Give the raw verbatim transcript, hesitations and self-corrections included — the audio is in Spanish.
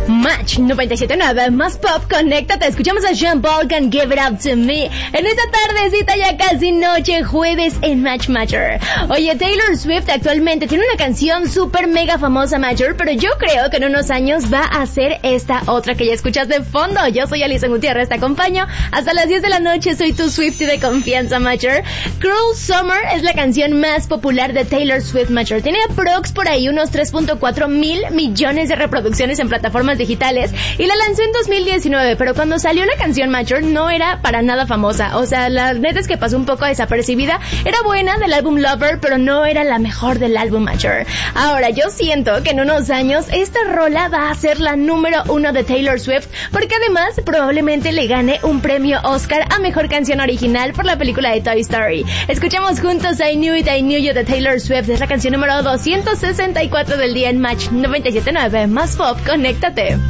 Match noventa y siete punto nueve, más pop, conéctate. Escuchamos a Sean Paul con Give It Up To Me en esta tardecita, ya casi noche, jueves en Match Matcher. Oye, Taylor Swift actualmente tiene una canción súper mega famosa, Matcher, pero yo creo que en unos años va a ser esta otra que ya escuchas de fondo. Yo soy Alison Gutiérrez, te acompaño hasta las diez de la noche, soy tu Swiftie de confianza, Matcher. Cruel Summer es la canción más popular de Taylor Swift, Matcher. Tiene aprox por ahí unos tres punto cuatro mil millones de reproducciones en plataformas digitales y la lanzó en dos mil diecinueve, pero cuando salió la canción, Matcher, no era para nada famosa. O sea, la neta es que pasó un poco desapercibida. Era buena del álbum Lover, pero no era la mejor del álbum, Matcher. Ahora, yo siento que en unos años esta rola va a ser la número uno de Taylor Swift, porque además probablemente le gane un premio Oscar a mejor canción original por la película de Toy Story. Escuchamos juntos I Knew It, I Knew You de Taylor Swift. Es la canción número doscientos sesenta y cuatro del día en Match noventa y siete punto nueve, más pop, conéctate.